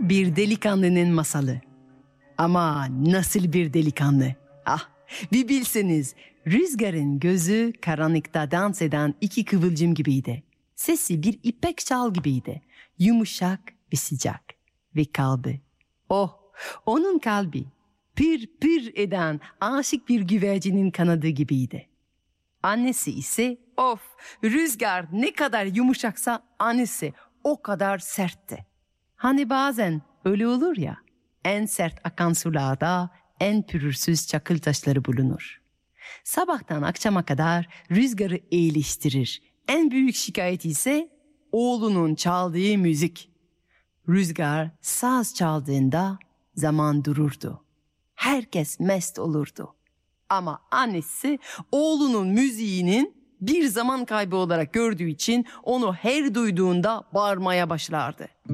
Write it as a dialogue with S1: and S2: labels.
S1: Bir delikanlının masalı. Ama nasıl bir delikanlı? Ah, bir bilseniz, Rüzgar'ın gözü karanlıkta dans eden iki kıvılcım gibiydi. Sesi bir ipek şal gibiydi. Yumuşak ve sıcak. Ve kalbi. Oh, onun kalbi pır pır eden aşık bir güvercinin kanadı gibiydi. Annesi ise of, Rüzgar ne kadar yumuşaksa annesi o kadar sertti. Hani bazen öyle olur ya, en sert akan sularda en pürüzsüz çakıl taşları bulunur. Sabahtan akşama kadar Rüzgar'ı iyileştirir. En büyük şikayeti ise oğlunun çaldığı müzik. Rüzgar saz çaldığında zaman dururdu. Herkes mest olurdu. Ama annesi oğlunun müziğinin bir zaman kaybı olarak gördüğü için onu her duyduğunda bağırmaya başlardı.